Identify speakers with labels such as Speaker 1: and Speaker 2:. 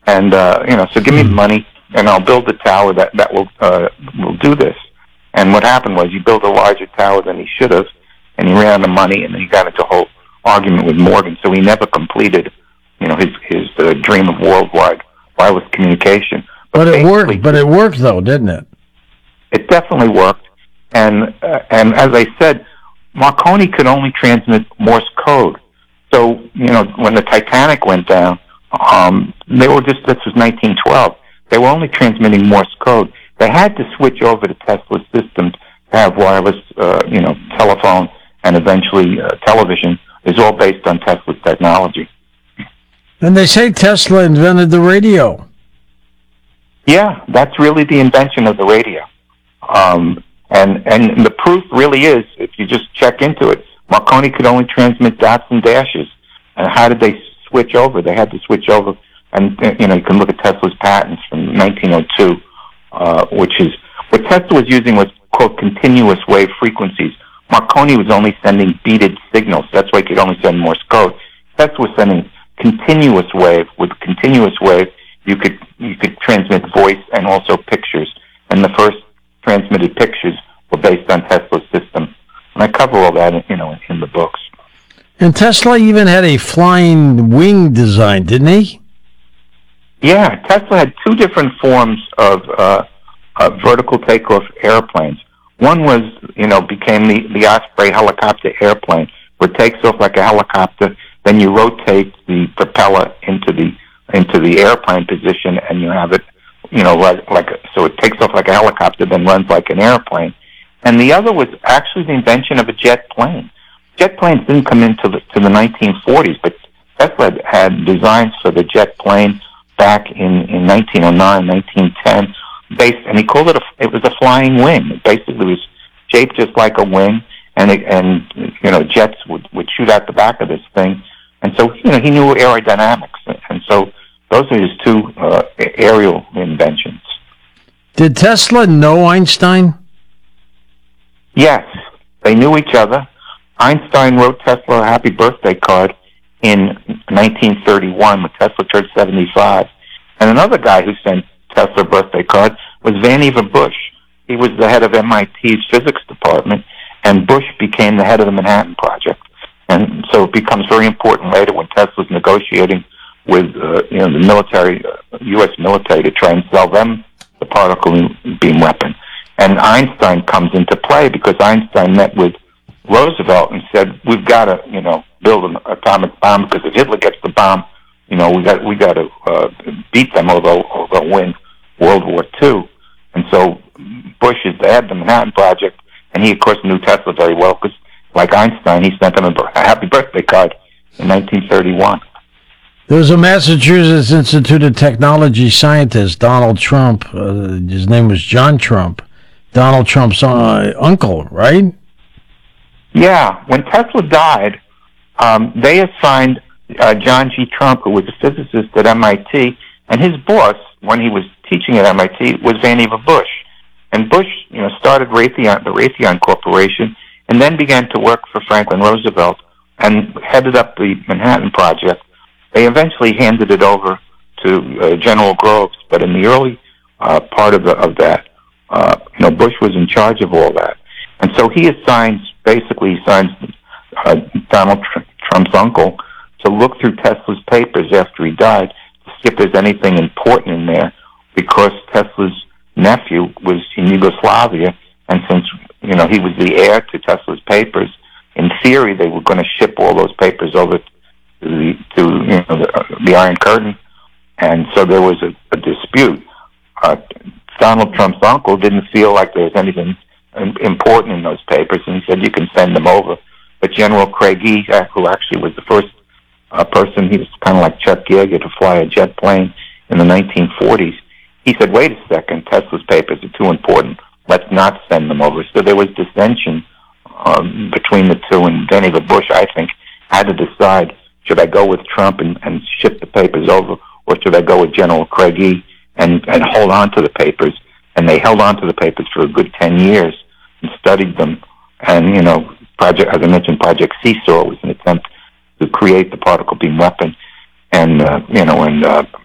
Speaker 1: And so give me the money, and I'll build the tower that will do this. And what happened was he built a larger tower than he should have, and he ran out of money, and then he got into a whole argument with Morgan. So he never completed, his dream of worldwide wireless communication.
Speaker 2: But it worked. But it worked, though, didn't it?
Speaker 1: It definitely worked. And as I said, Marconi could only transmit Morse code. So when the Titanic went down, this was 1912. They were only transmitting Morse code. They had to switch over to Tesla's systems to have wireless, telephone, and eventually television is all based on Tesla's technology.
Speaker 2: And they say Tesla invented the radio.
Speaker 1: Yeah, that's really the invention of the radio. And the proof really is, if you just check into it, Marconi could only transmit dots and dashes. And how did they switch over? They had to switch over. And, you can look at Tesla's patents from 1902, which is, what Tesla was using was called continuous wave frequencies. Marconi was only sending beaded signals. That's why he could only send Morse code. Tesla was sending continuous wave. With continuous wave, you could transmit voice and also pictures. And the first transmitted pictures were based on Tesla's system. And I cover all that, in the books.
Speaker 2: And Tesla even had a flying wing design, didn't he?
Speaker 1: Yeah, Tesla had two different forms of vertical takeoff airplanes. One was, became the Osprey helicopter airplane, where it takes off like a helicopter. Then you rotate the propeller into the airplane position, and you have it, so it takes off like a helicopter, then runs like an airplane. And the other was actually the invention of a jet plane. Jet planes didn't come into the 1940s, but Tesla had designs for the jet plane back in 1909, 1910, and he called it was a flying wing. It basically was shaped just like a wing, and jets would shoot out the back of this thing. And so, he knew aerodynamics, and so those are his two aerial inventions.
Speaker 2: Did Tesla know Einstein?
Speaker 1: Yes, they knew each other. Einstein wrote Tesla a happy birthday card in 1931 when Tesla turned 75. And another guy who sent Tesla a birthday card was Vannevar Bush. He was the head of MIT's physics department, and Bush became the head of the Manhattan Project. And so it becomes very important later when Tesla's negotiating with the military, U.S. military, to try and sell them the particle beam weapon. And Einstein comes into play because Einstein met with Roosevelt and said, "We've got to, build an atomic bomb, because if Hitler gets the bomb, we got to beat them, or they'll win World War II." And so Bush is the head of the Manhattan Project, and he, of course, knew Tesla very well because, like Einstein, he sent him a happy birthday card in 1931.
Speaker 2: There was a Massachusetts Institute of Technology scientist, Donald Trump. His name was John Trump. Donald Trump's uncle, right?
Speaker 1: Yeah. When Tesla died, they assigned John G. Trump, who was a physicist at MIT, and his boss, when he was teaching at MIT, was Vannevar Bush. And Bush, started the Raytheon Corporation, and then began to work for Franklin Roosevelt and headed up the Manhattan Project. They eventually handed it over to General Groves, but in the early part of that, Bush was in charge of all that. And so he assigns Donald Trump's uncle to look through Tesla's papers after he died to see if there's anything important in there, because Tesla's nephew was in Yugoslavia, and since he was the heir to Tesla's papers, in theory they were going to ship all those papers over to the Iron Curtain, and so there was a dispute. Donald Trump's uncle didn't feel like there was anything important in those papers, and he said, "You can send them over." But General Craigie, who actually was the first person, he was kind of like Chuck Yeager to fly a jet plane in the 1940s, he said, "Wait a second, Tesla's papers are too important. Let's not send them over." So there was dissension between the two, and Vannevar Bush, I think, had to decide, should I go with Trump and ship the papers over, or should I go with General Craigie and hold on to the papers? And they held on to the papers for a good 10 years and studied them. And, as I mentioned, Project Seesaw was an attempt to create the particle beam weapon. And,